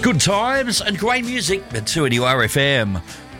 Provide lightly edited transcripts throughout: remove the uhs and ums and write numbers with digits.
Good times and great music at 2NURFM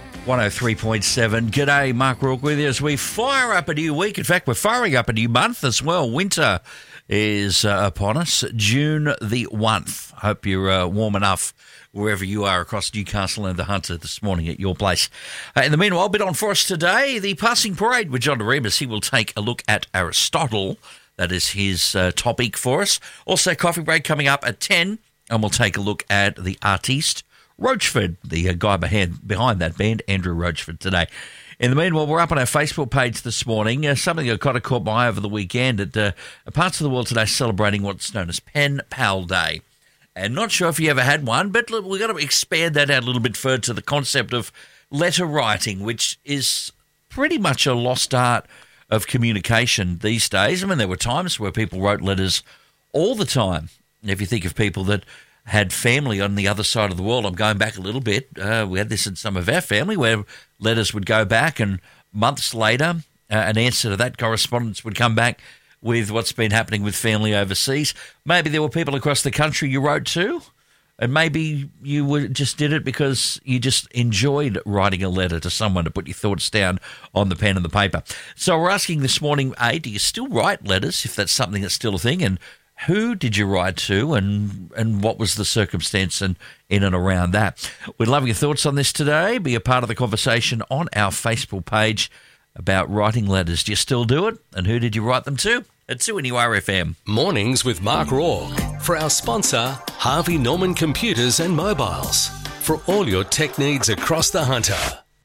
103.7. G'day, Mark Rourke with you as we fire up a new week. In fact, we're firing up a new month as well. Winter is upon us, June the 1st. Hope you're warm enough wherever you are across Newcastle and the Hunter this morning at your place. In the meanwhile, a bit on for us today, the passing parade with John Doremus. He will take a look at Aristotle. That is his topic for us. Also, coffee break coming up at 10. And we'll take a look at the artiste Roachford, the guy behind that band, Andrew Roachford, today. In the meanwhile, we're up on our Facebook page this morning. Something that kind of caught my eye over the weekend at parts of the world today celebrating what's known as Pen Pal Day. And not sure if you ever had one, but we've got to expand that out a little bit further to the concept of letter writing, which is pretty much a lost art of communication these days. I mean, there were times where people wrote letters all the time. If you think of people that had family on the other side of the world, I'm going back a little bit. We had this in some of our family where letters would go back and months later, an answer to that correspondence would come back with what's been happening with family overseas. Maybe there were people across the country you wrote to, and maybe you just did it because you just enjoyed writing a letter to someone to put your thoughts down on the pen and the paper. So we're asking this morning, do you still write letters, if that's something that's still a thing, and who did you write to and what was the circumstance in and around that? We'd love your thoughts on this today. Be a part of the conversation on our Facebook page about writing letters. Do you still do it? And who did you write them to? At 2NURFM. Mornings with Mark Rourke. For our sponsor, Harvey Norman Computers and Mobiles. For all your tech needs across the Hunter.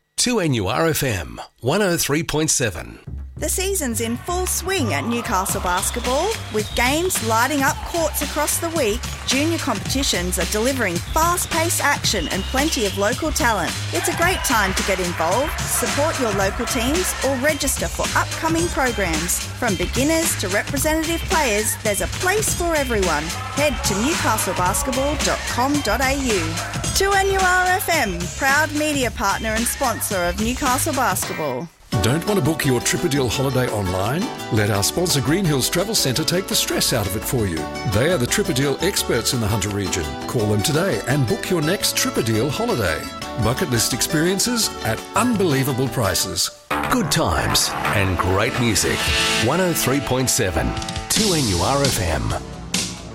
2NURFM 103.7. The season's in full swing at Newcastle Basketball. With games lighting up courts across the week, junior competitions are delivering fast-paced action and plenty of local talent. It's a great time to get involved, support your local teams, or register for upcoming programs. From beginners to representative players, there's a place for everyone. Head to newcastlebasketball.com.au. 2NURFM, proud media partner and sponsor of Newcastle Basketball. Don't want to book your Tripadil holiday online? Let our sponsor Green Hills Travel Centre take the stress out of it for you. They are the Tripadil experts in the Hunter region. Call them today and book your next Tripadil holiday. Bucket list experiences at unbelievable prices. Good times and great music. 103.7 2NURFM.